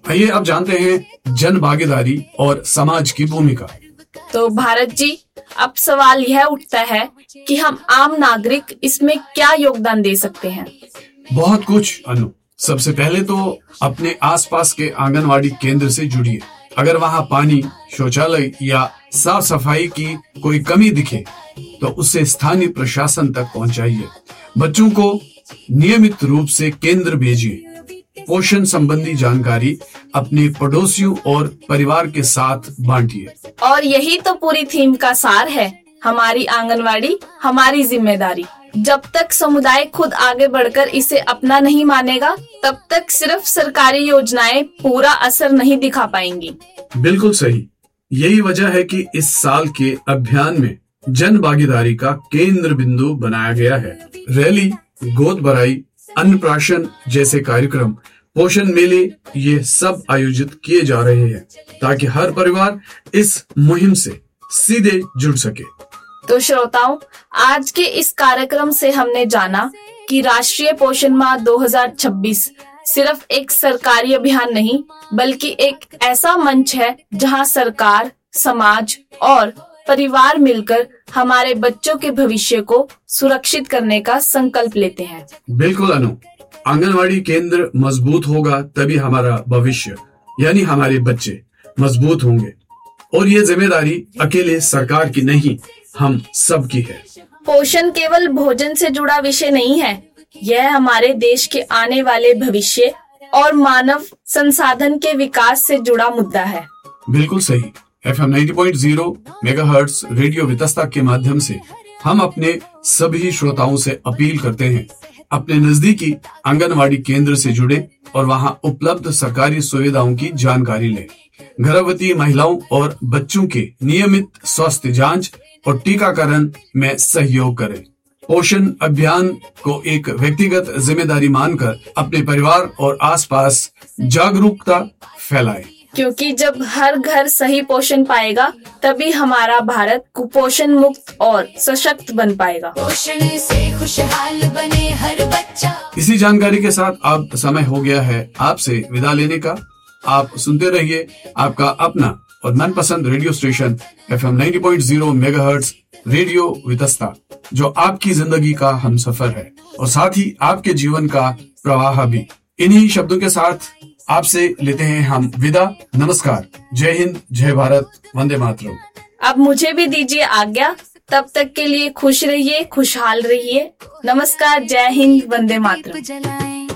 आइए अब जानते हैं जन भागीदारी और समाज की भूमिका। तो भारत जी, अब सवाल यह उठता है कि हम आम नागरिक इसमें क्या योगदान दे सकते हैं। बहुत कुछ अनु। सबसे पहले तो अपने आसपास के आंगनवाड़ी केंद्र से जुड़िए। अगर वहाँ पानी, शौचालय या साफ सफाई की कोई कमी दिखे तो उसे स्थानीय प्रशासन तक पहुँचाइए। बच्चों को नियमित रूप से केंद्र भेजिए। पोषण संबंधी जानकारी अपने पड़ोसियों और परिवार के साथ बांटिए। और यही तो पूरी थीम का सार है, हमारी आंगनवाड़ी हमारी जिम्मेदारी। जब तक समुदाय खुद आगे बढ़कर इसे अपना नहीं मानेगा, तब तक सिर्फ सरकारी योजनाएं पूरा असर नहीं दिखा पाएंगी। बिल्कुल सही। यही वजह है कि इस साल के अभियान में जन भागीदारी का केंद्र बिंदु बनाया गया है। रैली, गोद भराई, अन्नप्राशन जैसे कार्यक्रम, पोषण मेले, ये सब आयोजित किए जा रहे हैं ताकि हर परिवार इस मुहिम से सीधे जुड़ सके। तो श्रोताओं, आज के इस कार्यक्रम से हमने जाना कि राष्ट्रीय पोषण माह 2026 सिर्फ एक सरकारी अभियान नहीं, बल्कि एक ऐसा मंच है जहां सरकार, समाज और परिवार मिलकर हमारे बच्चों के भविष्य को सुरक्षित करने का संकल्प लेते हैं। बिल्कुल अनु। आंगनवाड़ी केंद्र मजबूत होगा तभी हमारा भविष्य यानी हमारे बच्चे मजबूत होंगे। और ये जिम्मेदारी अकेले सरकार की नहीं, हम सब की है। पोषण केवल भोजन से जुड़ा विषय नहीं है, यह हमारे देश के आने वाले भविष्य और मानव संसाधन के विकास से जुड़ा मुद्दा है। बिल्कुल सही। FM 90.0 मेगाहर्ट्ज रेडियो वितस्ता के माध्यम से हम अपने सभी श्रोताओं से अपील करते हैं, अपने नजदीकी आंगनवाड़ी केंद्र से जुड़े और वहां उपलब्ध सरकारी सुविधाओं की जानकारी लें। गर्भवती महिलाओं और बच्चों के नियमित स्वास्थ्य जांच और टीकाकरण में सहयोग करें। पोषण अभियान को एक व्यक्तिगत जिम्मेदारी मानकर अपने परिवार और आसपास जागरूकता फैलाएं। क्योंकि जब हर घर सही पोषण पाएगा, तभी हमारा भारत कुपोषण मुक्त और सशक्त बन पाएगा। पोषण से खुशहाल बने हर बच्चा। इसी जानकारी के साथ अब समय हो गया है आपसे विदा लेने का। आप सुनते रहिए आपका अपना और मनपसंद radio station FM 90.0 megahertz radio Vitasta, जो आपकी जिंदगी का हमसफर है और साथ ही आपके जीवन का प्रवाह भी। इन्हीं शब्दों के साथ आपसे लेते हैं हम विदा। नमस्कार, जय हिंद, जय भारत, वंदे मातरम। अब मुझे भी दीजिए आज्ञा। तब तक के लिए खुश रहिए, खुशहाल रहिए। नमस्कार, जय हिंद, वंदे मातरम।